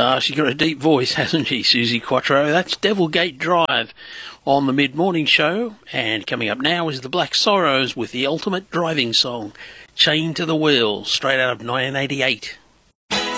She's got a deep voice, hasn't she, Suzi Quatro? That's Devilgate Drive on the mid-morning show. And coming up now is the Black Sorrows with the ultimate driving song, Chained to the Wheel, straight out of 1988.